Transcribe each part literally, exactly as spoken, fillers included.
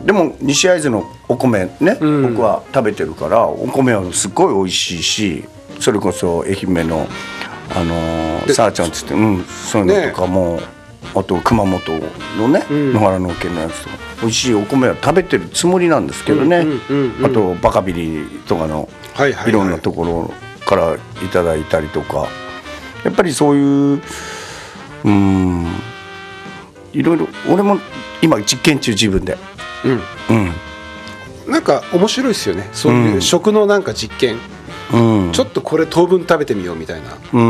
でも西会津のお米ね、 うん、 僕は食べてるからお米はすっごい美味しいし、それこそ愛媛のあのー、さあちゃんつって、うん、そういうのとかも、ね、あと熊本のね、うん、野原農研のやつとか美味しいお米は食べてるつもりなんですけどね、うんうんうんうん、あとバカビリとかのいろんなところからいただいたりとか、やっぱりそういううーんいろいろ俺も今実験中自分で、うんうん、なんか面白いですよね、そういう食のなんか実験、うん、ちょっとこれ当分食べてみようみたいな、 うん、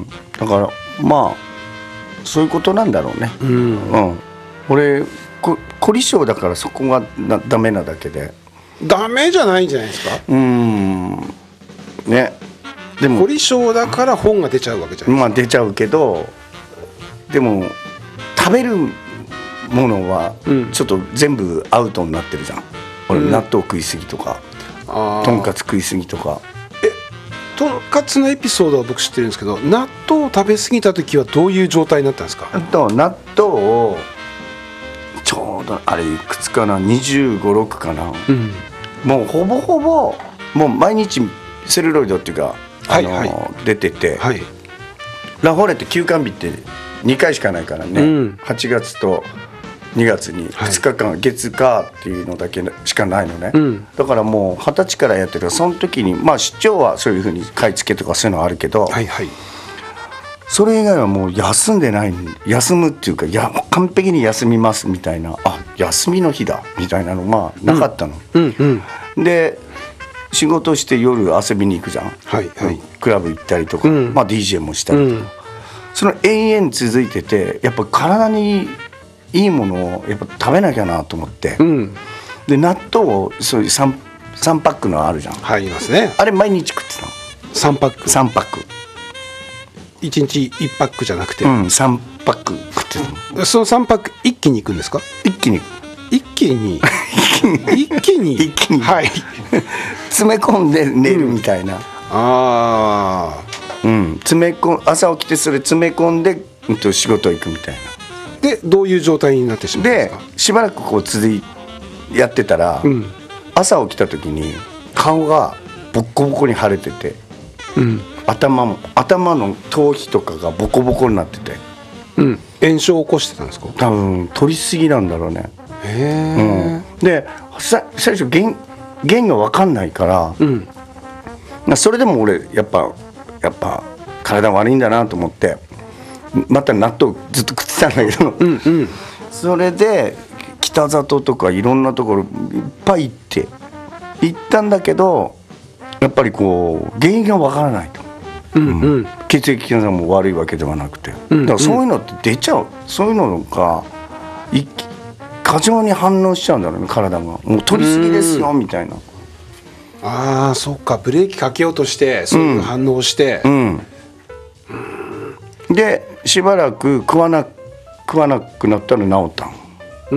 だからまあそういうことなんだろうね、うんうん、俺こ凝り性だからそこがなダメなだけで。 ダメじゃないんじゃないですか。 うんね、でも凝り性だから本が出ちゃうわけじゃないですか。 まあ出ちゃうけど、でも食べるものはちょっと全部アウトになってるじゃん、俺、うん、納豆食いすぎとか、とんかつ食いすぎとか。 えとんかつのエピソードは僕知ってるんですけど、納豆を食べ過ぎた時はどういう状態になったんですか。 と納豆をちょうどあれいくつかな、にじゅうご、ろくかな、うん、もうほぼほぼもう毎日セルロイドっていうか、あのーはいはい、出てて、はい、ラフォーレって休館日ってにかいしかないからね、うん、はちがつとにがつにふつかかん、はい、月火っていうのだけしかないのね、うん、だからもうはたちからやってる、その時にまあ出張はそういうふうに買い付けとかそういうのあるけど、はいはい、それ以外はもう休んでない、休むっていうか、いや完璧に休みますみたいな、あ休みの日だみたいなのまあなかったの、うんうんうん、で仕事して夜遊びに行くじゃん、はいはい、クラブ行ったりとか、うんまあ、ディージェー もしたりとか、うん、その延々続いてて、やっぱ体にいいものをやっぱ食べなきゃなと思って、うん、で納豆をそういう 3, さんパックのあるじゃん、 入りますね、 あれ毎日食ってたの。 さんパックさんパックいちにちいちパックじゃなくて、 うん、さんパック食ってたの。 そのさんパック一気にいくんですか。 一気に一気に一気に一気に、はい、詰め込んで寝るみたいな、うん、ああ、うん、詰め込朝起きてそれ詰め込んで、うん、と仕事行くみたいな。 でどういう状態になってしまうんですか。 でしばらくこう続いやってたら、うん、朝起きた時に顔がボッコボコに腫れてて、うん、頭も頭の頭皮とかがボコボコになってて、 うん、炎症を起こしてたんですか。 多分取りすぎなんだろうね。へー、うん、でさ最初原原が分かんないから、うん、それでも俺やっぱやっぱ体悪いんだなと思ってまた納豆ずっと食ってたんだけど、うん、うん、それで北里とかいろんなところいっぱい行って行ったんだけど、やっぱりこう原因が分からないと、うんうん、血液検査も悪いわけではなくて、うんうん、だからそういうのって出ちゃう、そういうのが一気過剰に反応しちゃうんだろうね、体がもう取りすぎですよみたいな。 ああ、そっか、ブレーキかけようとしてそういう反応をして、うんうん、でしばらく食わな食わなくなったら治ったん。うん、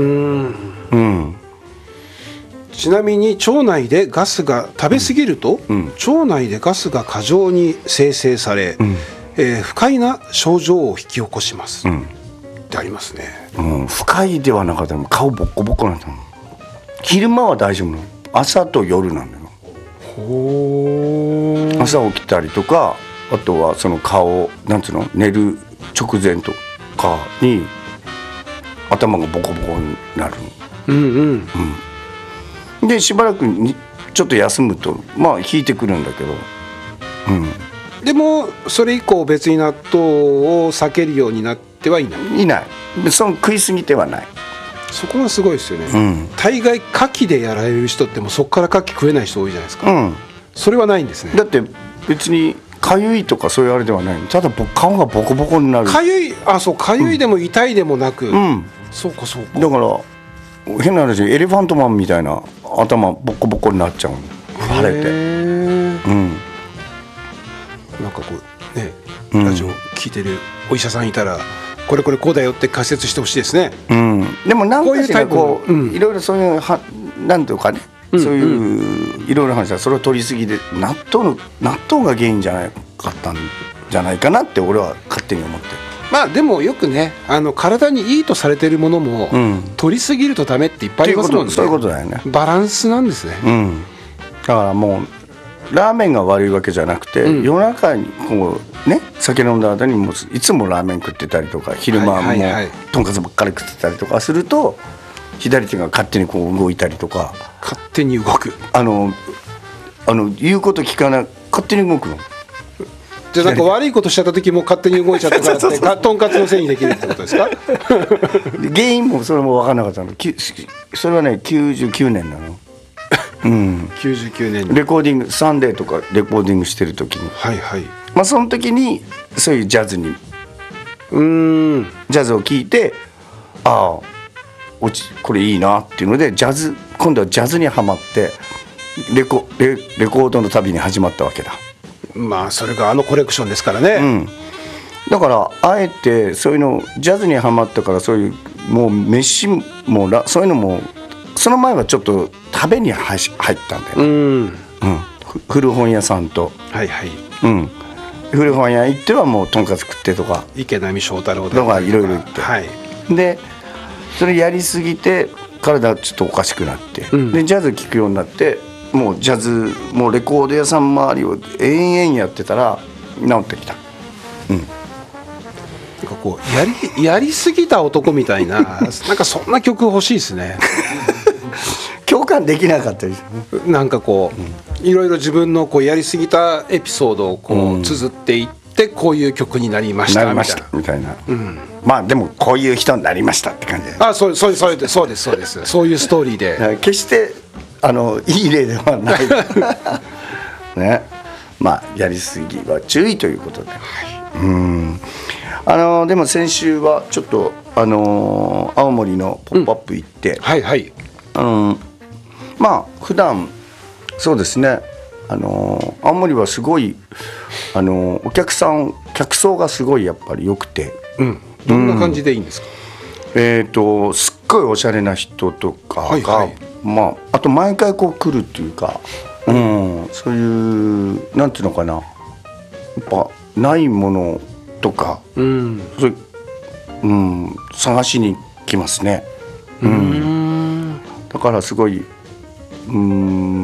うん、 ちなみに腸内でガスが食べ過ぎると、うん、腸内でガスが過剰に生成され、うん、えー、不快な症状を引き起こします、うん、ってありますね、 うん、不快ではなかったの、顔ボッコボコなんだ。昼間は大丈夫なの、朝と夜なんだよ。ほー、朝起きたりとか、あとはその顔なんつうの、寝る直前とかに頭がボコボコになる、うんうんうん、でしばらくにちょっと休むとまあ引いてくるんだけど、 うん、でもそれ以降別に納豆を避けるようになってはいない。 いない、その食いすぎてはない。 そこがすごいですよね、うん、大概牡蠣でやられる人ってもうそこから牡蠣食えない人多いじゃないですか、うん、それはないんですね。 だって別にかゆいとかそういうあれではない、ただ顔がボコボコになる。 かゆい、あ、そう、かゆいでも痛いでもなく、うん、そうかそうか。 だから変な話、エレファントマンみたいな頭ボコボコになっちゃうの、腫れて、うん、 なんかこうね、ラジオ聞いてるお医者さんいたら、これこれこうだよって解説してほしいですね、 うん、でも何かしらこう、うん、いろいろそういうはなんていうかね、うん、そういういろいろ話はそれを取りすぎで納豆の納豆が原因じゃなかったんじゃないかなって俺は勝手に思ってる。 まあでもよくね、あの体にいいとされてるものも、うん、取りすぎるとダメっていっぱいありますもんね。 そういうことだよね。 バランスなんですね、 うん、だからもうラーメンが悪いわけじゃなくて、うん、夜中にこうね酒飲んだ後にもいつもラーメン食ってたりとか、昼間もとんかつばっかり食ってたりとかすると、左手が勝手にこう動いたりとか。 勝手に動く、 あのあの言うこと聞かない、勝手に動くの。 じゃあなんか悪いことしちゃった時も勝手に動いちゃったからってとんかつのせいにできるってことですか？ 原因もそれも分からなかったの。それはねきゅうじゅうきゅうねんなの。うん、 きゅうじゅうきゅうねんにレコーディングサンデーとかレコーディングしてる時に、 はいはい、 まあその時にそういうジャズにうーんジャズを聴いて、ああ落ちこれいいなっていうので、ジャズ今度はジャズにはまってレコ レ, レコードの旅に始まったわけだ。 まあそれがあのコレクションですからね、 うん、だからあえてそういうのジャズにはまったから、そういうもう飯もラそういうのもその前はちょっと食べに入ったんだよね、うんうん、古本屋さんと、 はいはい、 うん、古本屋行ってはもうとんかつ食ってとか池波正太郎とかいろいろ言って、 はい、 でそれやりすぎて体ちょっとおかしくなって、うん、でジャズ聴くようになって、もうジャズもうレコード屋さん周りを延々やってたら治ってきた、うん、なんかこうやり、やりすぎた男みたいななんかそんな曲欲しいですね。 共感できなかったです、 ね、なんかこう、うん、いろいろ自分のこうやりすぎたエピソードをこう、うん、綴っていってこういう曲になりましたみたいな、なりましたみたいな、うん、まあでもこういう人になりましたって感じで、 あ、そうそうそうですそうですそうですそういうストーリーで決してあのいい例ではないね、まあやりすぎは注意ということで、はい、うんあのでも先週はちょっとあの青森のポップアップ行って、 うん、はいはい、 あのまあ普段そうですね、あの青森はすごいあのお客さん客層がすごいやっぱり良くて、 うん、どんな感じでいいんですか？ うん、えーとすっごいおしゃれな人とかが、はいはい、まあ、あと毎回こう来るっていうか、うん、そういうなんていうのかな、やっぱないものとか、うん、それ、うん、探しに来ますね、うん、うんだからすごい、うん、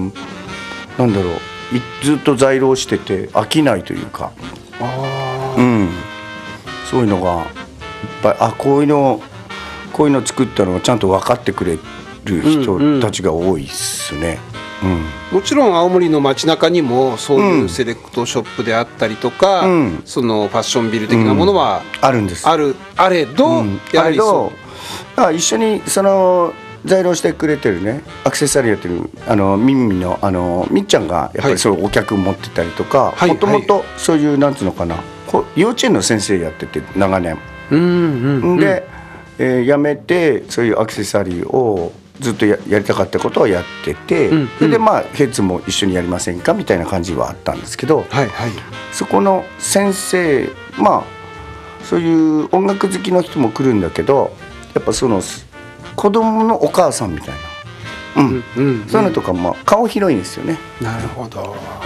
なんだろう、ずっと在労してて飽きないというか、あ、うん、そういうのがいっぱい、あ、こういうのこういうの作ったのがちゃんと分かってくれる人たちが多いですね、うんうん、 もちろん青森の街中にもそういうセレクトショップであったりとか、うん、そのファッションビル的なものは、 うん、あるんです。 あるあれど、うん、やはりそうだから一緒にその在労してくれてるね、アクセサリーやってるあのミンミのあのみっちゃんがやっぱりそういうお客持ってたりとか、もともとそういうなんつうのかな、幼稚園の先生やってて長年、うんうんうん、で、えー、辞めてそういうアクセサリーをずっと や, やりたかったことをやってて、うんうん、それでまあヘッズも一緒にやりませんかみたいな感じはあったんですけど、はいはい、そこの先生、まあそういう音楽好きの人も来るんだけど、やっぱその子供のお母さんみたいな、うんうんうん、そういうのとかも顔広いんですよね。 なるほど、 うん、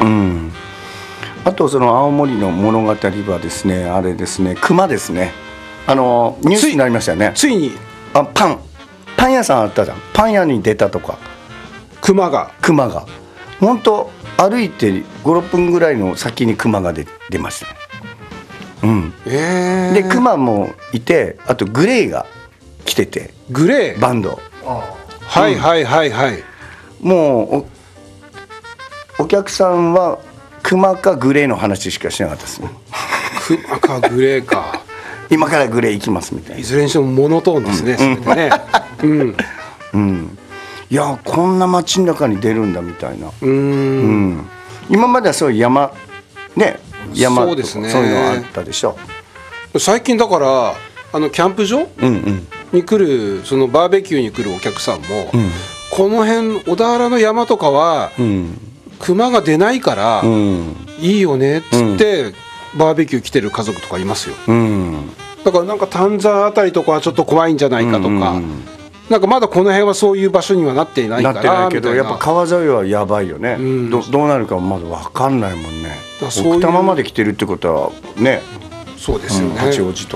あとその青森の物語はですね、あれですね、熊ですね、あのニュースになりましたよね。 ついにあパンパン屋さんあったじゃん、パン屋に出たとか、 熊が熊が本当歩いてご、ろっぷんぐらいの先に熊が 出, 出ました、うん、えー、で熊もいて、あとグレーが来てて、 グレーバンド、 ああ、はいはいはいはい、 もう お, お客さんは熊かグレーの話しかしなかったですね。 熊かグレーか今からグレー行きますみたいな、 いずれにしてもモノトーンですね、うん、全てね、うんうん、いやこんな街の中に出るんだみたいな、うん、うん、今まではそういう山ね、山とか そうですね、そういうのあったでしょ。 最近だからあのキャンプ場、うんうん、に来るそのバーベキューに来るお客さんも、うん、この辺小田原の山とかは、うん、熊が出ないから、うん、いいよねっつって、うん、バーベキュー来てる家族とかいますよ、うん、だからなんか丹沢あたりとかはちょっと怖いんじゃないかとか、うんうん、なんかまだこの辺はそういう場所にはなっていないから、 なってないけど、やっぱ川沿いはやばいよね、うん、ど, どうなるかまだ分かんないもんね。奥多摩まで来てるってことはね、 そうですよね、 うん、八王子とか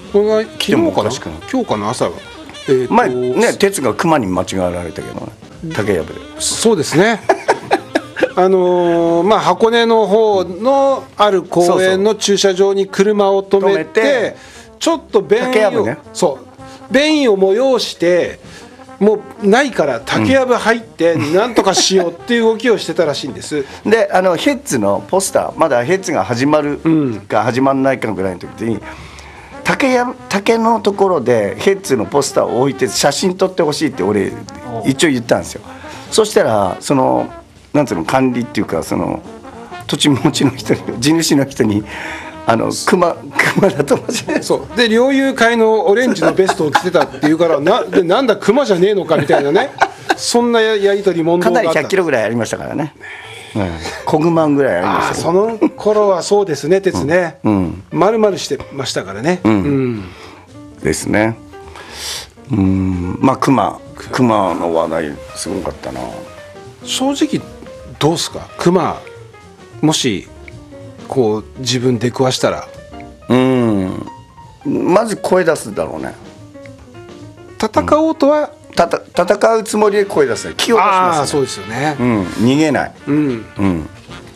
これが昨日かな今日かな朝は、 えー、前ね鉄が熊に間違われたけどね竹やぶで。 そうですねあのー、まあ箱根の方のある公園の駐車場に車を止めてちょっと便意を、ね、そう便意を催してもうないから竹やぶ入ってなんとかしようっていう動きをしてたらしいんです、 うん、であのヘッズのポスターまだヘッズが始まるか始まらないかぐらいの時に、うん、竹や竹のところでヘッズのポスターを置いて写真撮ってほしいって俺一応言ったんですよ。そしたらそのなんていうの管理っていうかその土地持ちの人に地主の人にあの熊熊だと思ってそうで猟友会のオレンジのベストを着てたっていうからなでなんだ熊じゃねえのかみたいなねそんなやり取り問答があった。 かなりひゃっキロぐらいありましたからね、うん、小熊ぐらいありました、ね、 その頃はそうですね鉄ね、うん、丸々してましたからね、うんうん、 ですね。うんまあ熊熊の話題すごかったな。 正直どうすか熊もしこう自分出くわしたら。 うんまず声出すだろうね。 戦おうとは、 うん、たた戦うつもりで声出すね。気を出しますね。 あそうですよね、 うん、逃げない、うんうん、ああって言って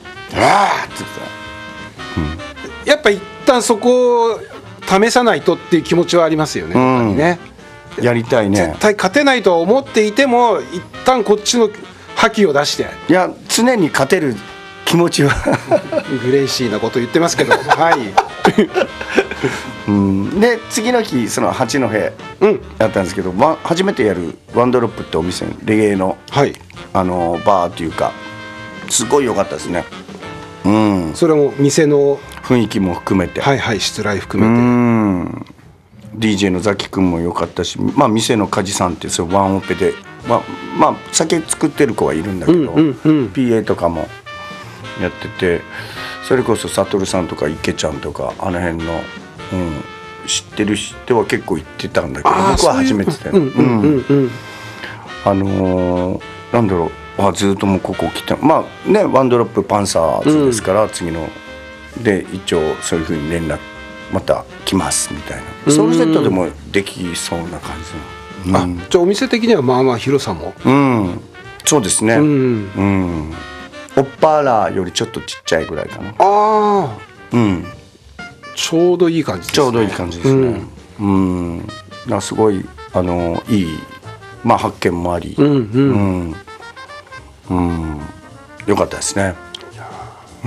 た、うん、やっぱ一旦そこを試さないとっていう気持ちはありますよね、うん、ねやりたいね。 絶対勝てないとは思っていても一旦こっちの覇気を出して。 いや常に勝てる気持ちはグレイシーなこと言ってますけどはいうんで次の日その八戸やったんですけど、うん、初めてやるワンドロップってお店レゲエの、はい、あのバーっていうかすごい良かったですね、 うん、それも店の雰囲気も含めてはいはいしつらい含めて、うん、 ディージェー のザキ君も良かったし、まあ、店の梶さんってそれワンオペで、まあまあ、酒作ってる子はいるんだけど、うんうんうん、ピーエー とかもやっててそれこそ悟さんとか池ちゃんとかあの辺の、うん、知ってる人は結構行ってたんだけど僕は初めてだよ、あのー、なんだろうあずっともうここ来てまあねワンドロップパンサーズですから、うん、次ので一応そういうふうに連絡また来ますみたいなソウルセットでもできそうな感じの、うん、あじゃあお店的にはまあまあ広さもうんそうですねうん、うんオッパーラよりちょっとちっちゃいぐらいかな。ああ、うん。ちょうどいい感じですね。 ちょうどいい感じですね。うん。うん、すごいあのいいまあ発見もあり、うんうんうん、うん、よかったですね。うん。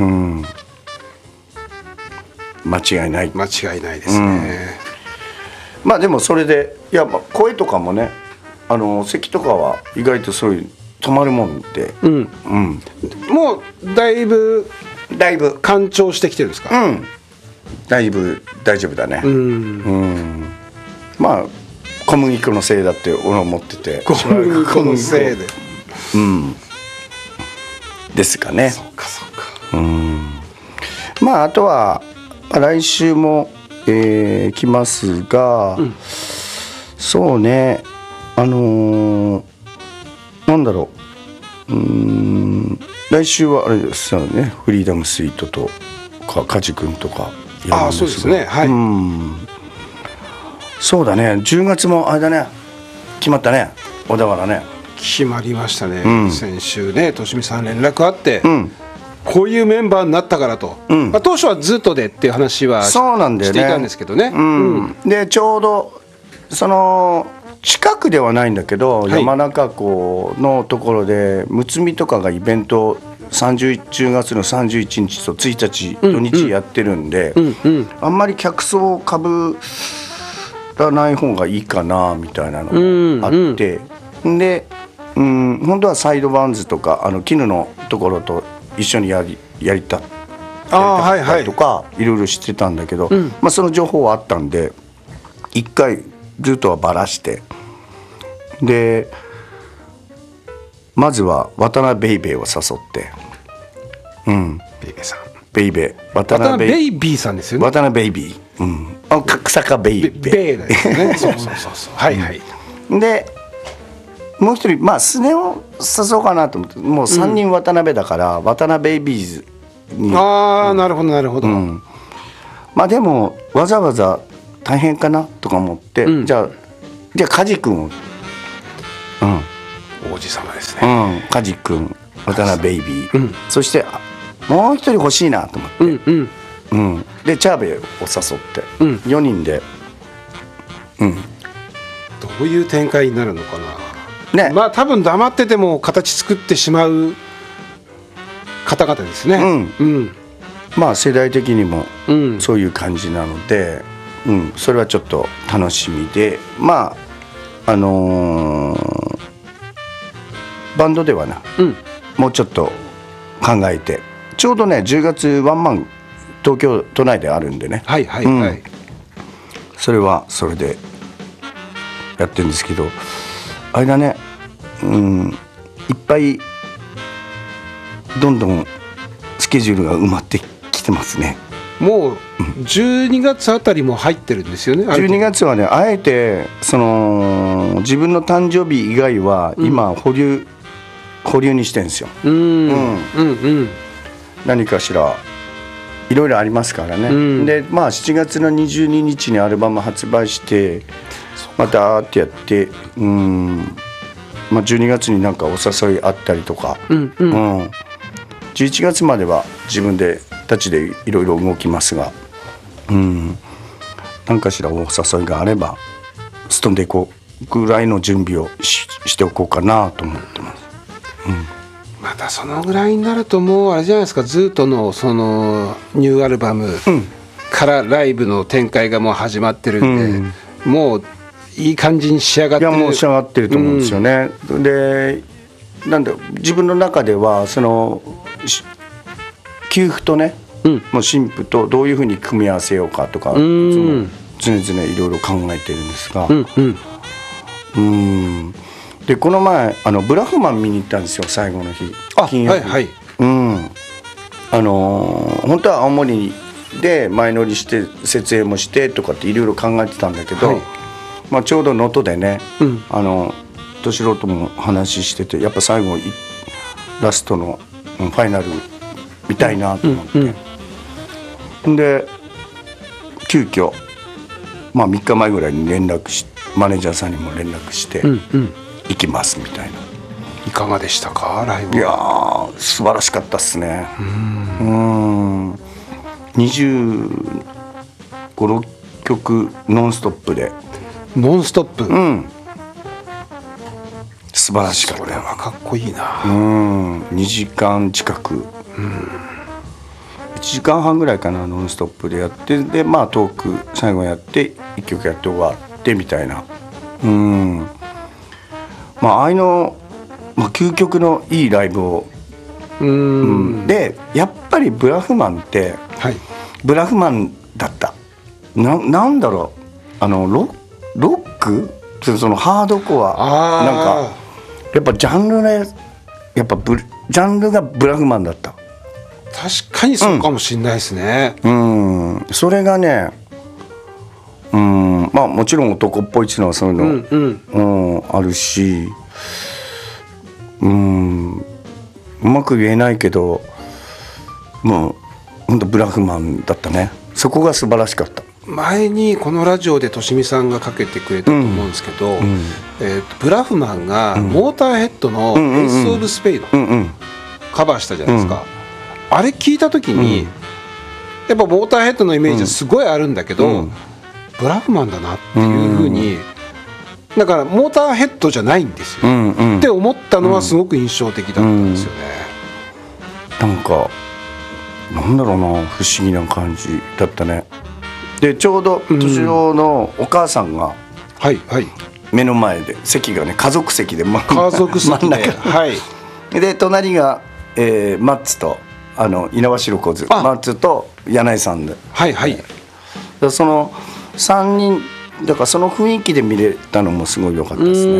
間違いない。 間違いないですね。 うん、まあでもそれでいや声とかもねあの咳とかは意外とそういう止まるもんで、うんうん、もうだいぶだいぶ干潮してきてるんですか、 うん、だいぶ大丈夫だね、うんうん、まあ小麦粉のせいだって俺は思ってて小麦粉のせいで、 うん、ですかね。 そうかそうか、うん、 まああとは来週も、えー、来ますが、うん、そうねあのーなんだろう、うーん来週はあれですよねフリーダムスイートとかカジ君とかああそうですねはいうんそうだねじゅうがつもあれだね決まったね小田原ね決まりましたね、うん、先週ねとしみさん連絡あって、うん、こういうメンバーになったからと、うんまあ、当初はずっとでっていう話はそうなんだよねしていたんですけどね、 うんうん、でちょうどその近くではないんだけど、はい、山中湖のところでむつみとかがイベントさんじゅうじゅうがつのさんじゅういちにちとついたち土日やってるんで、うんうん、あんまり客層をかぶらない方がいいかなみたいなのがあって、うんうん、で、うん、本当はサイドバンズとかあの絹のところと一緒にやりやりたやりたかったりとか、はいはい、いろいろしてたんだけど、うんまあ、その情報はあったんで一回ずっとはバラしてでまずは渡辺ベイベーを誘って、うん、 ベイベーさんベイベー渡辺ベイビーさんですよね渡辺ベイビー、うん、あ草加ベイベーベイですねそうそうそうそうはいはい、 うん、でもう一人まあスネを誘おうかなと思ってもうさんにん渡辺だから、うん、渡辺ベイビーズにああ、うん、なるほどなるほど、うん、 まあでもわざわざ大変かなとか思って、うん、じゃあじゃあ梶君を、うん、 王子様ですね、 うん、梶君渡辺ベイビー、うん、そしてもう一人欲しいなと思って、うんうんうん、でチャーベイを誘って、うん、よにんで、うん、 どういう展開になるのかな、ね、まあ多分黙ってても形作ってしまう方々ですね、うんうん、 まあ世代的にもそういう感じなので、うん、それはちょっと楽しみで、まああのー、バンドではな、うん、もうちょっと考えて、ちょうどねじゅうがつワンマン東京都内であるんでね、 はいはいはい、うん、 それはそれでやってるんですけど、あれだね、うん、いっぱいどんどんスケジュールが埋まってきてますね。 もうじゅうにがつあたりも入ってるんですよね。 じゅうにがつはね、あえてその自分の誕生日以外は今保留、うん、保留にしてるんですよ。うん、うんうんうん、何かしらいろいろありますからね、うん、でまあしちがつのにじゅうににちにアルバム発売してまたってやって、うん、まあ、じゅうにがつになんかお誘いあったりとか、うんうんうん、じゅういちがつまでは自分でたちでいろいろ動きますが、うん、何かしらお誘いがあればストンでいこうぐらいの準備を し, しておこうかなと思ってます、 うん、またそのぐらいになるともうあれじゃないですか、ずっとのそのニューアルバムからライブの展開がもう始まってるんで、うん、もういい感じに仕上がってる。 いやもう仕上がってると思うんですよね、うん、でなんだ自分の中ではその給付とね、うん、もう新婦とどういうふうに組み合わせようかとか、うん、常々いろいろ考えてるんですが、うんうん、うんでこの前あのブラフマン見に行ったんですよ、最後の日、金曜日、はいはい、うん、あのー、本当は青森で前乗りして設営もしてとかっていろいろ考えてたんだけど、はい、まあ、ちょうど能登でね、うん、あの敏郎とも話してて、やっぱ最後ラストのファイナル見たいなと思って、うんうん、で急遽、まあ、みっかまえぐらいに連絡しマネージャーさんにも連絡して、うんうん、行きますみたいな。 いかがでしたかライブ？ いやー素晴らしかったっすね。うん、うん、にじゅうご、ろっきょくノンストップで。 ノンストップ、うん、 素晴らしかった。 それはかっこいいな。 うん、にじかん近く、うん、いちじかんはんぐらいかな、ノンストップでやって、でまあトーク最後やっていっきょくやって終わってみたいな、うん、まあああいうの、まあ、究極のいいライブを、うん、うん、でやっぱりブラフマンって、はい、ブラフマンだった。 な, なんだろう、あのロ, ロックそのハードコアなんかやっぱジャンルね、やっぱブジャンルがブラフマンだった。 確かにそうかもしれないですね、 うん、うん、それがね、うん、まあもちろん男っぽいっていうのはそういうの、うんうんうん、あるし、うん、うまく言えないけどもう本当ブラフマンだったね。そこが素晴らしかった。 前にこのラジオでとしみさんがかけてくれたと思うんですけど、うんうん、えー、とブラフマンがモーターヘッドのエース・オブ・スペイドカバーしたじゃないですか、うん、あれ聞いた時に、うん、やっぱモーターヘッドのイメージはすごいあるんだけど、うん、ブラフマンだなっていう風に、だからモーターヘッドじゃないんですよ、うんうん、って思ったのはすごく印象的だったんですよね、 うんうん、なんかなんだろうな、不思議な感じだったね。でちょうど敏郎のお母さんが目の前で、席がね家族席で真ん中、 家族席で、はい、 で隣が、えー、マッツとあの猪苗代コーズ、マッツと柳井さんで、 はいはい、 でそのさんにんだからその雰囲気で見れたのもすごい良かったですね。うん、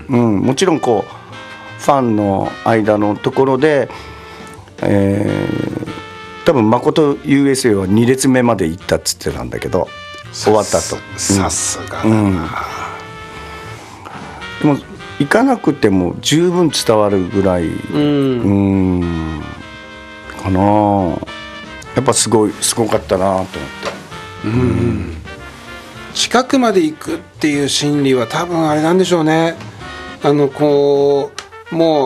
うん、もちろんこうファンの間のところで、えー多分誠 ユーエスエー はに列目まで行ったっつってたんだけど終わったと。 さすがだな、うん、 でも行かなくても十分伝わるぐらい、うん、うんかな。やっぱすごいすごかったなと思って、うん、 近くまで行くっていう心理は多分あれなんでしょうね。あのこうも